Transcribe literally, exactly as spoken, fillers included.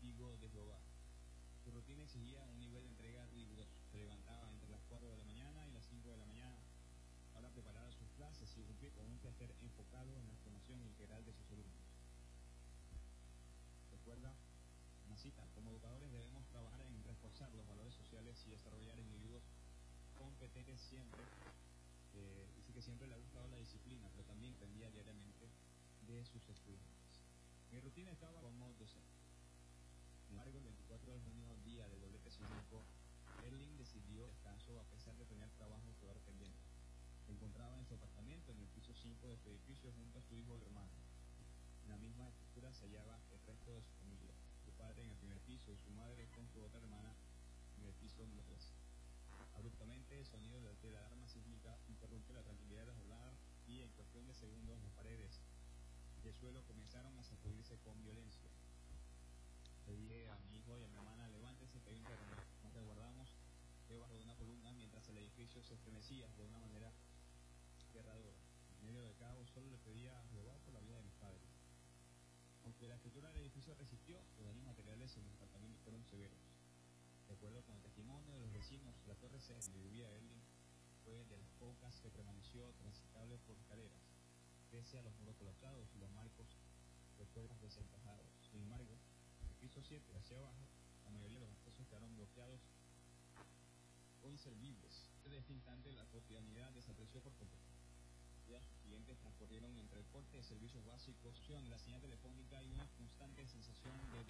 testigo de Jehová. Su rutina exigía un nivel de entrega riguroso. Se levantaba entre las cuatro de la mañana y las cinco de la mañana para preparar sus clases y cumplir con un quehacer enfocado en la formación integral de sus alumnos. Recuerda una cita: como educadores debemos trabajar en reforzar los valores sociales y desarrollar individuos competentes siempre. Eh, dice que siempre le ha gustado la disciplina, pero también aprendía diariamente de sus estudiantes. Mi rutina estaba como docente. Sin embargo, el veinticuatro de junio, día del doblete cívico, Erling decidió descanso a pesar de tener trabajo que ver pendiente. Se encontraba en su apartamento en el piso cinco de su edificio junto a su hijo y hermano. En la misma estructura se hallaba el resto de su familia: su padre en el primer piso y su madre con su otra hermana en el piso número tres. Abruptamente, el sonido de la alarma sísmica interrumpe la tranquilidad de la jornada y en cuestión de segundos las paredes y el suelo comenzaron a sacudirse con violencia. Le dije a mi hijo y a mi hermana: levántense, que hay un terremoto. Nos resguardamos debajo de una columna mientras el edificio se estremecía de una manera aterradora. En medio del caos solo le pedía a Jehová por la vida de mis padres. Aunque la estructura del edificio resistió, los daños materiales en el apartamento fueron severos. De acuerdo con el testimonio de los vecinos, la torre C donde vivía Erling fue de las pocas que permaneció transitable por escaleras, pese a los muros colapsados y los marcos de puertas desencajados. Sin embargo, el piso siete hacia abajo, la mayoría de los accesos quedaron bloqueados o inservibles. Desde este instante, la cotidianidad desapareció por completo. Ya sus clientes transcurrieron entre el corte de servicios básicos, la señal telefónica y una constante sensación de